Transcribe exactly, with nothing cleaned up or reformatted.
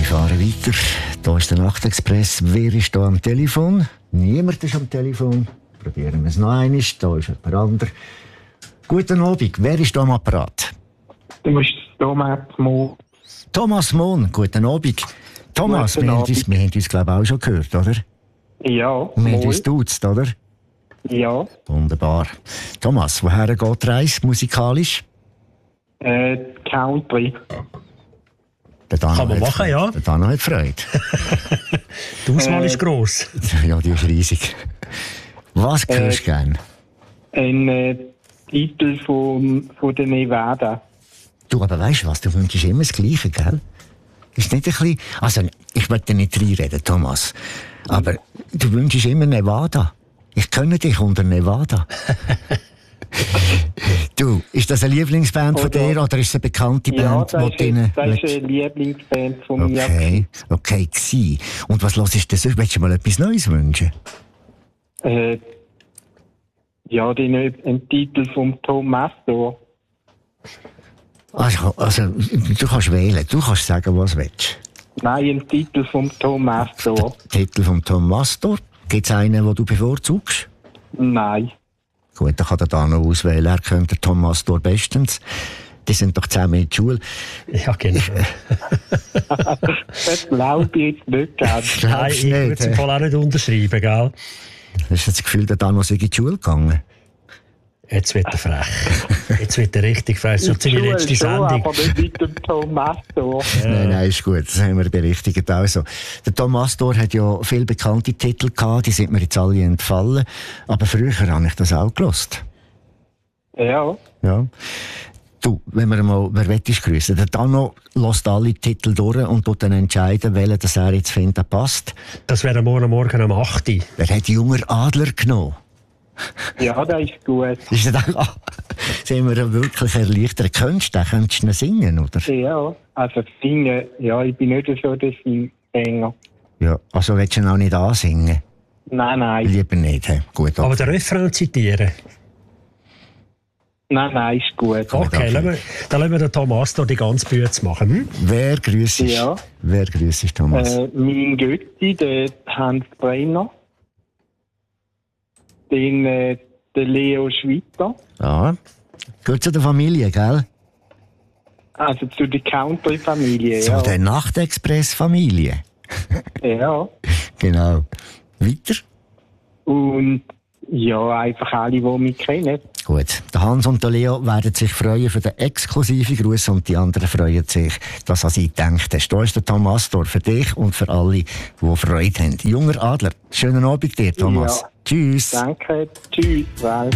fahren weiter. Hier ist der Nachtexpress. Wer ist hier am Telefon? Niemand ist am Telefon. Probieren wir es noch einmal. Hier ist jemand anderes. Guten Abend. Wer ist hier am Apparat? Du bist Thomas Mohn. Thomas Mohn. Guten Abend. Thomas, Guten wir haben Abend. uns, wir haben uns glaube ich, auch schon gehört, oder? Ja, Und wir haben uns duzt, oder? Ja, Wunderbar. Thomas, woher geht die Reise musikalisch? äh, Country. Der Dano Kann man hat machen, Freude. ja. Der Dano hat Freude. Die Auswahl Äh, ist gross. Ja, die ist riesig. Was hörst du gern? Ein äh, Titel von, von der Nevada. Du, aber weißt du was? Du wünschst immer das Gleiche, gell? Ist nicht ein bisschen... Also, ich möchte nicht reinreden, Thomas. Aber du wünschst immer Nevada. Ich kenne dich unter Nevada. Du, ist das eine Lieblingsband von Oder- dir oder ist es eine bekannte Ja, Band, das die ist, du ihnen das ist willst- eine Lieblingsband von mir. Okay, okay, gsi. Und was hörst du denn sonst? Willst du mal etwas Neues wünschen? Äh, ja, den, ein Titel vom Tom Mastor. Also, also, du kannst wählen, du kannst sagen, was du willst. Nein, ein Titel vom Tom Mastor. Titel von Tom Mastor. Gibt es einen, den du bevorzugst? Nein. Gut, dann kann er da noch auswählen. Er könnte Tom Mastor bestens. Die sind doch zusammen in der Schule. Ja, genau. Das glaube ich jetzt nicht ganz. Nein, Glaubst ich du würde nicht, es im hä? Fall auch nicht unterschreiben, gell? Hast du das Gefühl, der Dano sei in die Schule gegangen? Jetzt wird er frech. Jetzt wird er richtig frech. Das ist seine Schule letzte schon, Sendung. aber nicht mit dem Tom Mastor. Nein, nein, ist gut. Das haben wir berichtigt. Also, der Tom Mastor hat ja viele bekannte Titel gehabt, die sind mir jetzt alle entfallen. Aber früher habe ich das auch gelost. Ja. Ja. Du, wenn wir mal, wer will ich grüßen? Der Dano lässt alle Titel durch und tut dann entscheiden, welchen das er jetzt findet, der passt. Das wäre morgen Morgen um acht Uhr. Er hat Junger Adler genommen. Ja, das ist gut. Ist das auch, sind wir wirklich erleichtert? Könntest du den? Könntest du ihn singen, oder? Ja, also singen, ja, ich bin nicht so der Sänger. Ja, also willst du ihn auch nicht ansingen? Nein, nein. Lieber nicht, he? Gut. Aber den Refrain zitieren. Nein, nein, ist gut. Okay, okay. lassen wir, dann lassen wir den Thomas da die ganze Bühne machen. Hm? Wer grüßt? Ja. Wer grüßt, Thomas? Äh, mein Götti, der Hans Brenner. Den, äh, der Leo Schwitter. Ja. Gehört zu der Familie, gell? Also zu der Country-Familie, Zu ja. der Nachtexpress-Familie. Ja. Genau. Weiter? Und ja, einfach alle, die mich kennen. Gut. Der Hans und der Leo werden sich freuen für den exklusiven Gruß und die anderen freuen sich, dass an sie gedacht hast. Da ist der Tom Astor für dich und für alle, die Freude haben. Junger Adler, schönen Abend dir, Thomas. Ja. Tschüss. Danke. Tschüss. Well.